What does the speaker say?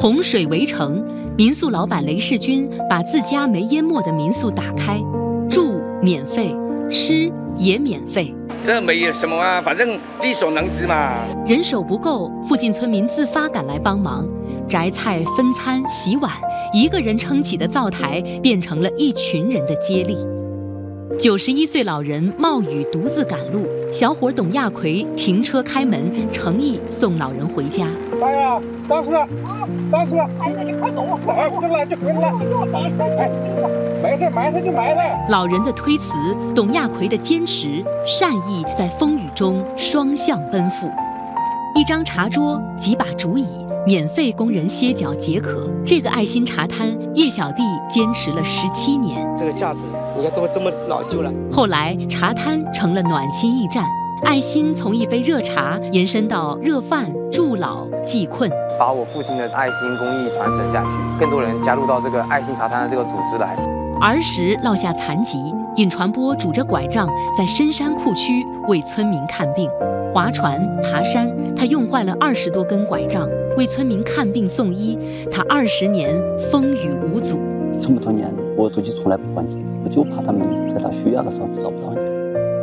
洪水围城，民宿老板雷世军把自家没淹没的民宿打开，住免费，吃也免费。 这没有什么啊，反正力所能及嘛。 人手不够，附近村民自发赶来帮忙，摘菜、分餐、洗碗，一个人撑起的灶台变成了一群人的接力。91岁老人冒雨独自赶路，小伙董亚奎停车开门，诚意送老人回家。 哎呀，当时，孩子你快走，回来就回来，埋汰就埋汰。 老人的推辞，董亚奎的坚持，善意在风雨中双向奔赴。一张茶桌，几把竹椅，免费供人歇脚解渴。这个爱心茶摊，叶小弟坚持了17年。 这个架子，你看都这么老旧了。 后来，茶摊成了暖心驿站，爱心从一杯热茶延伸到热饭、助老、济困。 把我父亲的爱心公益传承下去，更多人加入到这个爱心茶摊的这个组织来。 儿时落下残疾，尹传波拄着拐杖在深山库区为村民看病。划船、爬山，他用坏了20多根拐杖，为村民看病送医。他20年风雨无阻。 这么多年，我自己从来不还钱，我就怕他们在他需要的时候找不到你。